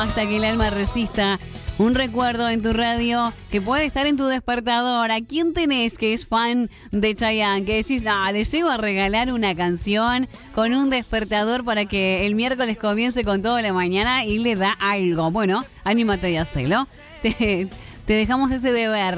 Hasta que el alma resista. Un recuerdo en tu radio que puede estar en tu despertador. ¿A quién tenés que es fan de Chayanne? Que decís, les llego a regalar una canción con un despertador para que el miércoles comience con toda la mañana y le da algo. Bueno, anímate y hacelo. Te dejamos ese deber.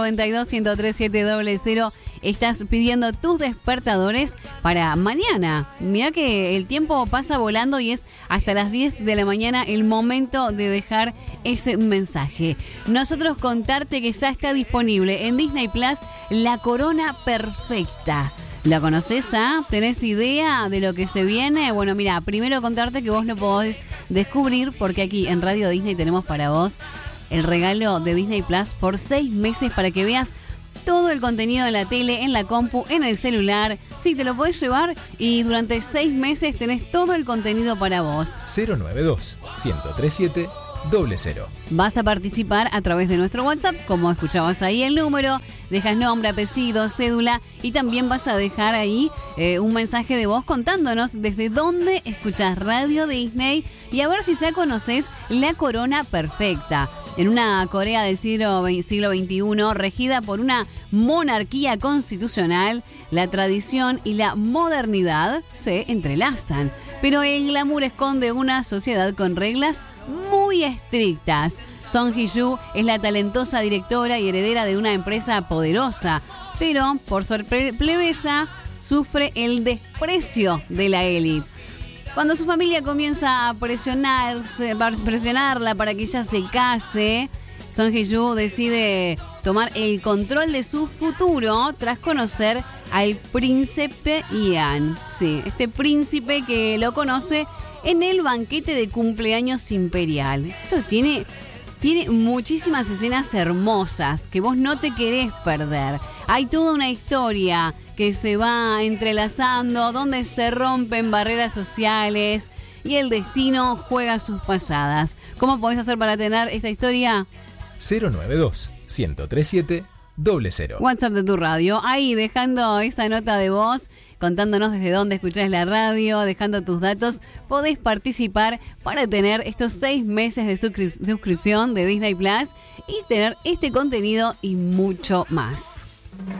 092-103-700. Estás pidiendo tus despertadores para mañana. Mirá que el tiempo pasa volando y es hasta las 10 de la mañana el momento de dejar ese mensaje. Nosotros contarte que ya está disponible en Disney Plus La Corona Perfecta. ¿La conoces? ¿Tenés idea de lo que se viene? Bueno, mira, primero contarte que vos lo podés descubrir porque aquí en Radio Disney tenemos para vos el regalo de Disney Plus por 6 meses para que veas todo el contenido en la tele, en la compu, en el celular. Sí, te lo podés llevar y durante 6 meses tenés todo el contenido para vos. 092-1037-00. Vas a participar a través de nuestro WhatsApp, como escuchabas ahí el número. Dejas nombre, apellido, cédula y también vas a dejar ahí un mensaje de voz contándonos desde dónde escuchás Radio Disney y a ver si ya conoces La Corona Perfecta. En una Corea del siglo XXI regida por una monarquía constitucional, la tradición y la modernidad se entrelazan. Pero el glamour esconde una sociedad con reglas muy estrictas. Song Hye-ju es la talentosa directora y heredera de una empresa poderosa, pero por ser plebeya sufre el desprecio de la élite. Cuando su familia comienza a presionarla para que ella se case, Song Hye-ju decide tomar el control de su futuro tras conocer al príncipe Ian. Sí, este príncipe que lo conoce en el banquete de cumpleaños imperial. Esto tiene muchísimas escenas hermosas que vos no te querés perder. Hay toda una historia que se va entrelazando, donde se rompen barreras sociales y el destino juega sus pasadas. ¿Cómo podés hacer para tener esta historia? 092-1037-00. WhatsApp de tu radio, ahí dejando esa nota de voz, contándonos desde dónde escuchás la radio, dejando tus datos, podés participar para tener estos 6 meses de suscripción de Disney Plus y tener este contenido y mucho más.